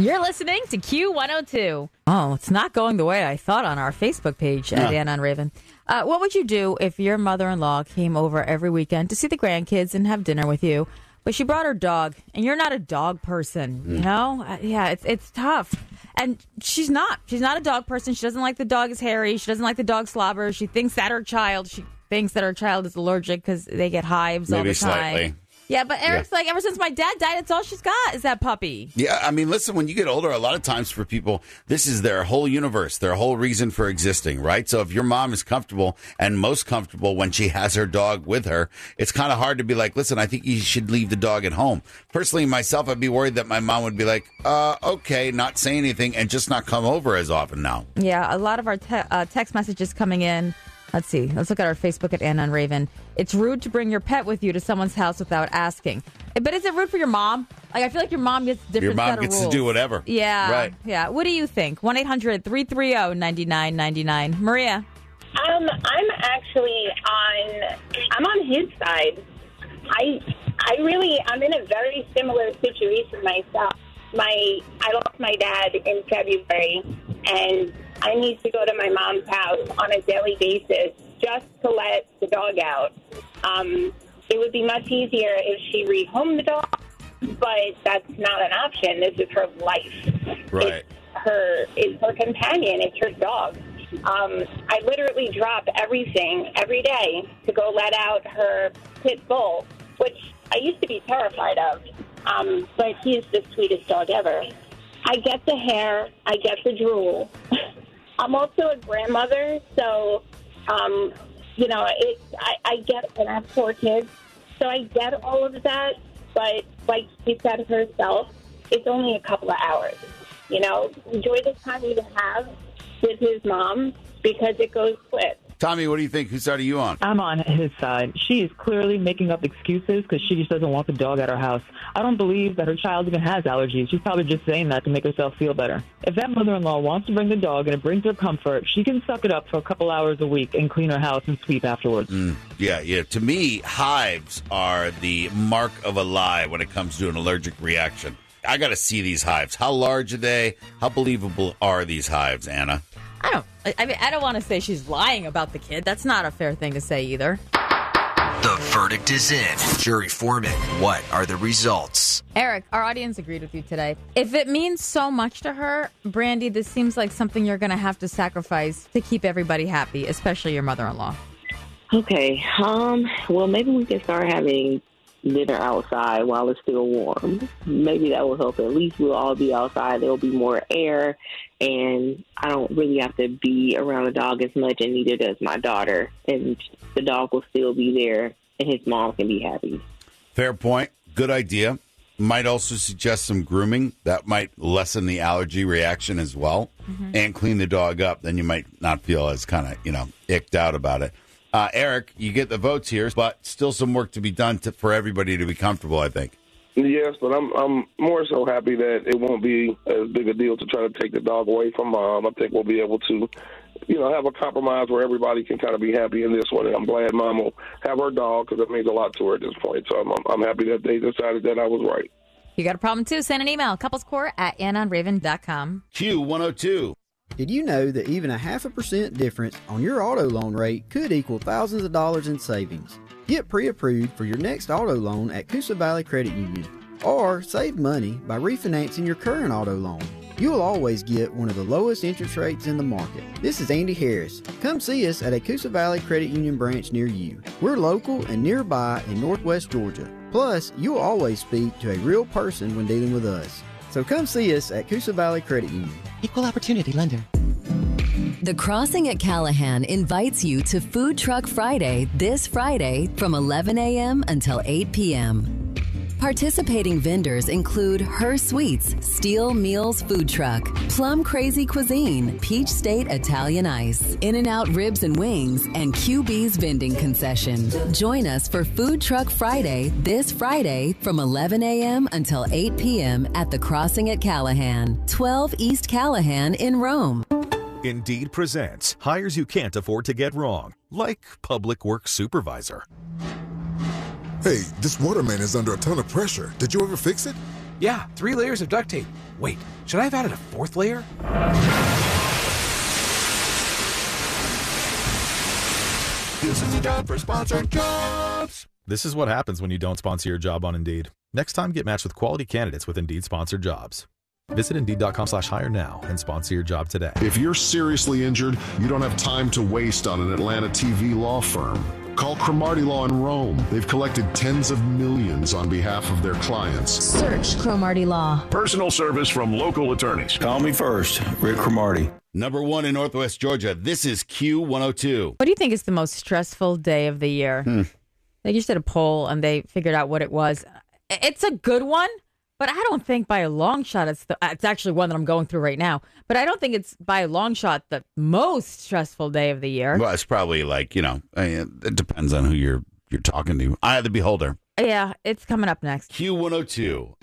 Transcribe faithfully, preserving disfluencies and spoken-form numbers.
You're listening to Q one oh two. Oh, it's not going the way I thought on our Facebook page at No. Ann on Raven. Uh, what would you do if your mother-in-law came over every weekend to see the grandkids and have dinner with you, but she brought her dog, and you're not a dog person, you know? Uh, yeah, it's it's tough. And she's not. She's not a dog person. She doesn't like the dog is hairy. She doesn't like the dog slobber. She thinks that her child, she thinks that her child is allergic because they get hives all Maybe the time. slightly. Yeah, but Eric's like, ever since my dad died, it's all she's got is that puppy. Yeah, I mean, listen, when you get older, a lot of times for people, this is their whole universe, their whole reason for existing, right? So if your mom is comfortable and most comfortable when she has her dog with her, it's kind of hard to be like, listen, I think you should leave the dog at home. Personally, myself, I'd be worried that my mom would be like, uh, okay, not say anything and just not come over as often now. Yeah, a lot of our te- uh, text messages coming in. Let's see. Let's look at our Facebook at Ann on Raven. It's rude to bring your pet with you to someone's house without asking. But is it rude for your mom? Like, I feel like your mom gets different Your mom set of gets rules. to do whatever. Yeah. Right. Yeah. What do you think? one eight hundred three three zero nine nine nine nine. Maria. Um, I'm actually on. I'm on his side. I, I really, I'm in a very similar situation myself. My, I lost my dad in February, and I need to go to my mom's house on a daily basis just to let the dog out. Um, it would be much easier if she rehomed the dog, but that's not an option. This is her life. Right. It's her, it's her companion. It's her dog. Um, I literally drop everything every day to go let out her pit bull, which I used to be terrified of. Um, but he is the sweetest dog ever. I get the hair. I get the drool. I'm also a grandmother, so, um, you know, it, I, I get, and I have four kids, so I get all of that. But like she said herself, it's only a couple of hours. You know, enjoy the time you have with his mom because it goes quick. Tommy, what do you think? Whose side are you on? I'm on his side. She is clearly making up excuses because she just doesn't want the dog at her house. I don't believe that her child even has allergies. She's probably just saying that to make herself feel better. If that mother-in-law wants to bring the dog and it brings her comfort, she can suck it up for a couple hours a week and clean her house and sweep afterwards. Mm, yeah, yeah. To me, hives are the mark of a lie when it comes to an allergic reaction. I got to see these hives. How large are they? How believable are these hives, Anna? I don't, I mean, I don't want to say she's lying about the kid. That's not a fair thing to say either. The verdict is in. Jury foreman, what are the results? Eric, our audience agreed with you today. If it means so much to her, Brandy, this seems like something you're going to have to sacrifice to keep everybody happy, especially your mother-in-law. Okay, um, well, maybe we can start having dinner outside while it's still warm. Maybe that will help. At least we'll all be outside. There'll be more air, and I don't really have to be around the dog as much, and neither does my daughter. And the dog will still be there, and his mom can be happy. Fair point. Good idea. Might also suggest some grooming. That might lessen the allergy reaction as well. Mm-hmm. And clean the dog up. Then you might not feel as kind of, you know, icked out about it. Uh, Eric, you get the votes here, but still some work to be done to, for everybody to be comfortable, I think. Yes, but I'm I'm more so happy that it won't be as big a deal to try to take the dog away from mom. I think we'll be able to, you know, have a compromise where everybody can kind of be happy in this one. And I'm glad mom will have her dog because it means a lot to her at this point. So I'm, I'm happy that they decided that I was right. You got a problem, too? Send an email, couplescore at ann on raven dot com. Q one oh two. Did you know that even a half a percent difference on your auto loan rate could equal thousands of dollars in savings? Get pre-approved for your next auto loan at Coosa Valley Credit Union, or save money by refinancing your current auto loan. You'll always get one of the lowest interest rates in the market. This is Andy Harris. Come see us at a Coosa Valley Credit Union branch near you. We're local and nearby in Northwest Georgia. Plus, you'll always speak to a real person when dealing with us. So come see us at Coosa Valley Credit Union. Equal Opportunity Lender. The Crossing at Callahan invites you to Food Truck Friday this Friday from eleven a.m. until eight p.m. Participating vendors include Her Sweets, Steel Meals Food Truck, Plum Crazy Cuisine, Peach State Italian Ice, In-N-Out Ribs and Wings, and Q B's Vending Concession. Join us for Food Truck Friday this Friday from eleven a.m. until eight p.m. at the Crossing at Callahan, twelve East Callahan in Rome. Indeed presents hires you can't afford to get wrong, like Public Works Supervisor. Hey, this water main is under a ton of pressure. Did you ever fix it? Yeah, three layers of duct tape. Wait, should I have added a fourth layer? This is a job for Sponsored Jobs. This is what happens when you don't sponsor your job on Indeed. Next time, get matched with quality candidates with Indeed Sponsored Jobs. Visit Indeed.com slash hire now and sponsor your job today. If you're seriously injured, you don't have time to waste on an Atlanta T V law firm. Call Cromartie Law in Rome. They've collected tens of millions on behalf of their clients. Search Cromartie Law. Personal service from local attorneys. Call me first, Rick Cromartie. Number one in Northwest Georgia. This is Q one oh two. What do you think is the most stressful day of the year? Hmm. They just did a poll and they figured out what it was. It's a good one, but I don't think by a long shot it's the, it's actually one that I'm going through right now. But I don't think it's by a long shot the most stressful day of the year. Well, it's probably like, you know, I mean, it depends on who you're you're talking to. Eye of the beholder. Yeah, it's coming up next. Q one oh two.